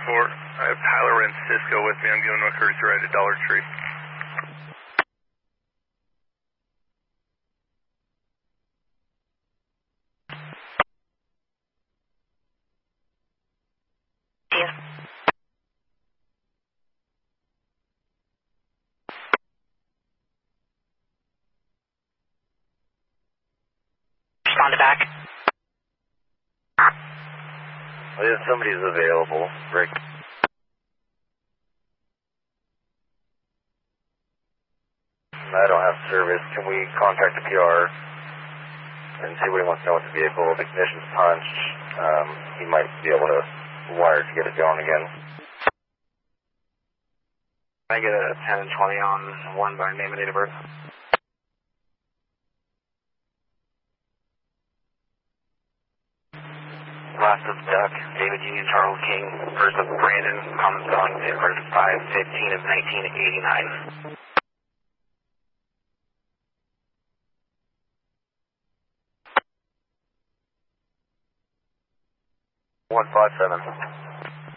4. I have Tyler and Cisco with me. I'm giving them a courtesy ride to Dollar Tree. Respond to back. Well, if somebody's available, Rick. I don't have service. Can we contact the PR and see what he wants to know with the vehicle? The ignition's punched. He might be able to wire to get it going again. I get a 10 and 20 on one by name and date of birth. Last of Duck, David Union, Charles King, first of Brandon, common spelling, date of birth 5/15 of 1989. 157.